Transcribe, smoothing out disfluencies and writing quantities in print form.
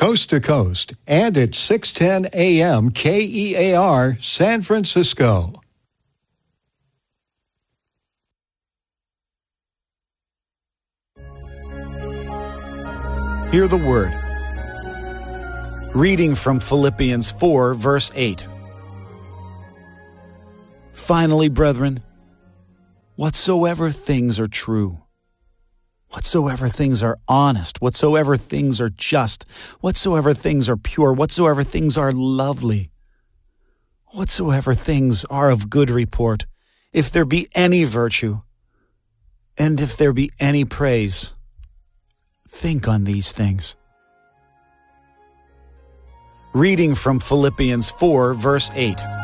coast to coast, and at 610 AM KEAR, San Francisco. Hear the word. Reading from Philippians 4, verse 8. Finally, brethren, whatsoever things are true, whatsoever things are honest, whatsoever things are just, whatsoever things are pure, whatsoever things are lovely, whatsoever things are of good report, if there be any virtue, and if there be any praise, think on these things. Reading from Philippians 4, verse 8.